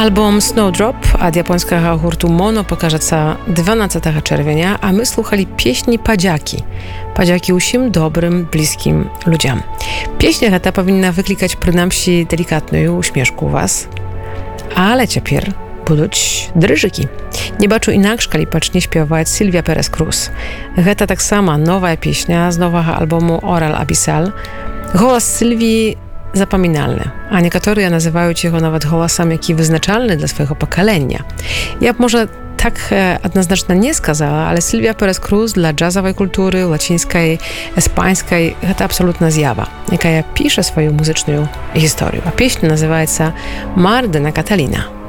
Album Snowdrop od japońskiego hurtu Mono pokaże sa 12 czerwienia, a my słuchali pieśni Padziaki. Padziaki усім dobrym, bliskim ludziom. Pieśnia ta powinna wyklikać przynajmniej delikatną uśmieszku u was. Ale ciepер будуть дрыжыкі. Не бачу інакш, калі пачне śpiewać Sylwia Perez Cruz. Гэта таксама новая песня з новага альбому Oral Abyssal. Голас Sylwii zapominalny, a niektórzy nazywają jego nawet głosem, jaki wyznaczalny dla swojego pokolenia. Ja może tak jednoznacznie nie skazała, ale Sylwia Perez Cruz dla jazzowej kultury, łacińskiej, espańskiej, to absolutna zjawa, jaka pisze swoją muzyczną historię. A pieśń nazywa się Mar de na Catalina.